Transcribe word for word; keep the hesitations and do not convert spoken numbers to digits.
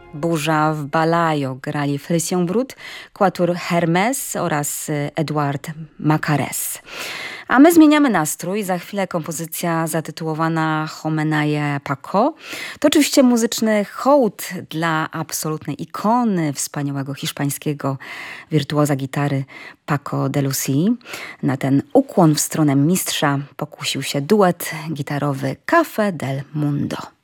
Burza w Balajo grali Félicien Brut, Quatuor Hermès oraz Edouard Macarès. A my zmieniamy nastrój. Za chwilę kompozycja zatytułowana Homenaje Paco. To oczywiście muzyczny hołd dla absolutnej ikony wspaniałego hiszpańskiego wirtuoza gitary Paco de Lucía. Na ten ukłon w stronę mistrza pokusił się duet gitarowy Café del Mundo.